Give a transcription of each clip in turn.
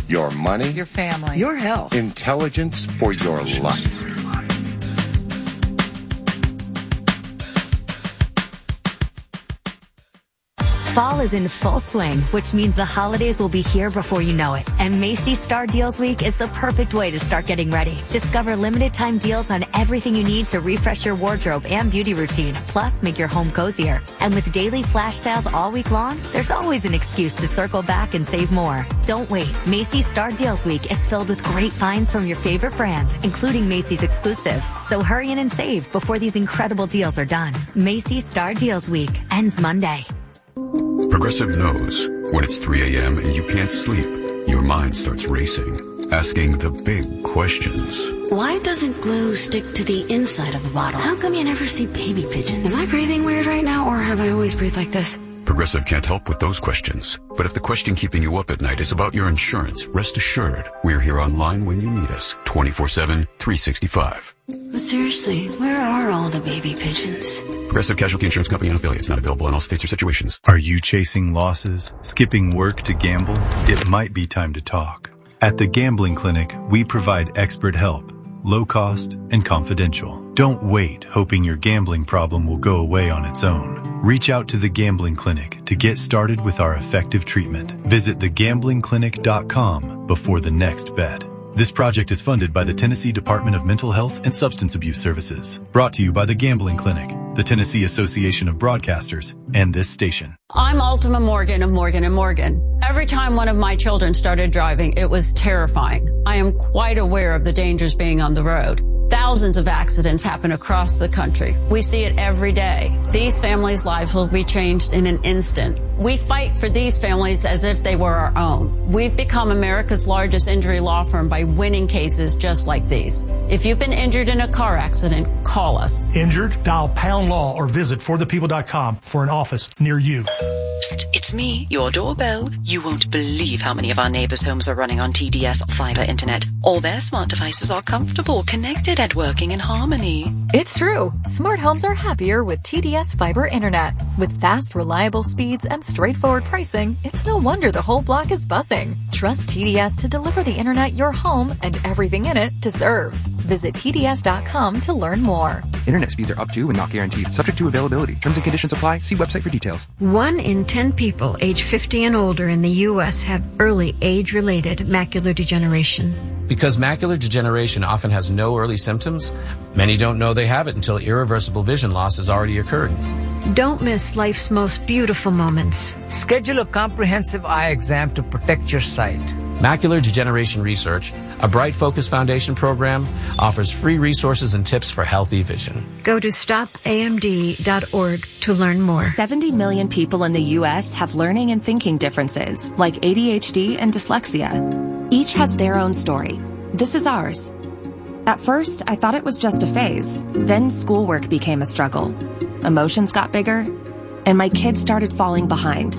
Your money. Your family. Your health. Intelligence for your life. Fall is in full swing, which means the holidays will be here before you know it. And Macy's Star Deals Week is the perfect way to start getting ready. Discover limited time deals on everything you need to refresh your wardrobe and beauty routine, plus make your home cozier. And with daily flash sales all week long, there's always an excuse to circle back and save more. Don't wait. Macy's Star Deals Week is filled with great finds from your favorite brands, including Macy's exclusives. So hurry in and save before these incredible deals are done. Macy's Star Deals Week ends Monday. Progressive knows when it's 3 a.m. and you can't sleep, your mind starts racing, asking the big questions. Why doesn't glue stick to the inside of the bottle? How come you never see baby pigeons? Am I breathing weird right now, or have I always breathed like this? Progressive can't help with those questions. But if the question keeping you up at night is about your insurance, rest assured, we're here online when you need us, 24/7, 365. But seriously, where are all the baby pigeons? Progressive Casualty Insurance Company and affiliates, not available in all states or situations. Are you chasing losses? Skipping work to gamble? It might be time to talk. At the Gambling Clinic, we provide expert help, low cost and confidential. Don't wait hoping your gambling problem will go away on its own. Reach out to the Gambling Clinic to get started with our effective treatment. Visit thegamblingclinic.com before the next bet. This project is funded by the Tennessee Department of Mental Health and Substance Abuse Services. Brought to you by the Gambling Clinic, the Tennessee Association of Broadcasters, and this station. I'm Ultima Morgan of Morgan & Morgan. Every time one of my children started driving, it was terrifying. I am quite aware of the dangers being on the road. Thousands of accidents happen across the country. We see it every day. These families' lives will be changed in an instant. We fight for these families as if they were our own. We've become America's largest injury law firm by winning cases just like these. If you've been injured in a car accident, call us. Injured? Dial pound law or visit forthepeople.com for an office near you. Psst, it's me, your doorbell. You won't believe how many of our neighbors' homes are running on TDS fiber internet. All their smart devices are comfortable, connected, and working in harmony. It's true. Smart homes are happier with TDS fiber internet. With fast, reliable speeds and straightforward pricing, it's no wonder the whole block is buzzing. Trust TDS to deliver the internet your home and everything in it deserves. Visit TDS.com to learn more. Internet speeds are up to and not guaranteed. Subject to availability. Terms and conditions apply. See website for details. 1 in 10 people age 50 and older in the U.S. have early age-related macular degeneration. Because macular degeneration often has no early symptoms, many don't know they have it until irreversible vision loss has already occurred. Don't miss life's most beautiful moments. Schedule a comprehensive eye exam to protect your sight. Macular Degeneration Research, a Bright Focus Foundation program, offers free resources and tips for healthy vision. Go to stopamd.org to learn more. 70 million people in the U.S. have learning and thinking differences, like ADHD and dyslexia. Each has their own story. This is ours. At first, I thought it was just a phase. Then schoolwork became a struggle. Emotions got bigger, and my kids started falling behind.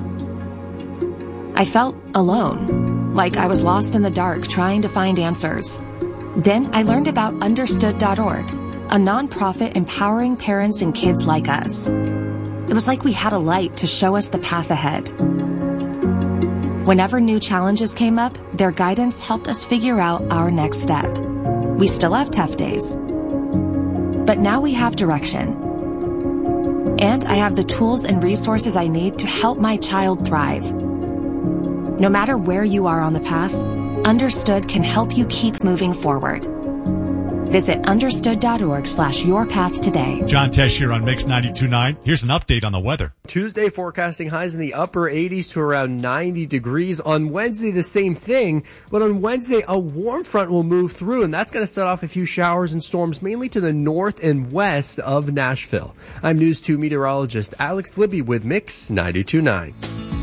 I felt alone, like I was lost in the dark trying to find answers. Then I learned about Understood.org, a nonprofit empowering parents and kids like us. It was like we had a light to show us the path ahead. Whenever new challenges came up, their guidance helped us figure out our next step. We still have tough days, but now we have direction. And I have the tools and resources I need to help my child thrive. No matter where you are on the path, Understood can help you keep moving forward. Visit understood.org/yourpath today. John Tesh here on Mix 92.9. Here's an update on the weather. Tuesday forecasting highs in the upper 80s to around 90 degrees. On Wednesday, the same thing. But on Wednesday, a warm front will move through, and that's going to set off a few showers and storms, mainly to the north and west of Nashville. I'm News 2 meteorologist Alex Libby with Mix 92.9.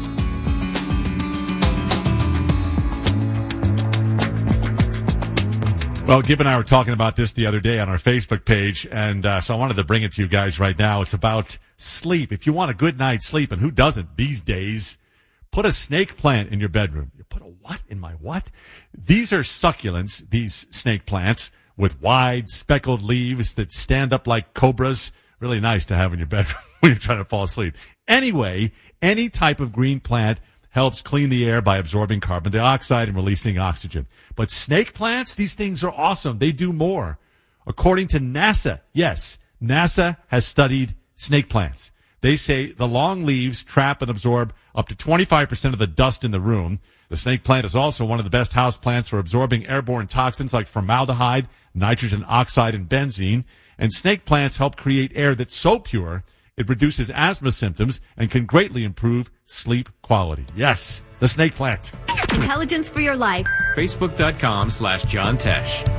Well, Gib and I were talking about this the other day on our Facebook page, and so I wanted to bring it to you guys right now. It's about sleep. If you want a good night's sleep, and who doesn't these days, put a snake plant in your bedroom. You put a what in my what? These are succulents, these snake plants, with wide speckled leaves that stand up like cobras. Really nice to have in your bedroom when you're trying to fall asleep. Anyway, any type of green plant helps clean the air by absorbing carbon dioxide and releasing oxygen. But snake plants, these things are awesome. They do more. According to NASA, yes, NASA has studied snake plants. They say the long leaves trap and absorb up to 25% of the dust in the room. The snake plant is also one of the best house plants for absorbing airborne toxins like formaldehyde, nitrogen oxide, and benzene. And snake plants help create air that's so pure it reduces asthma symptoms and can greatly improve sleep quality. Yes, the snake plant. Intelligence for your life. Facebook.com/John Tesh.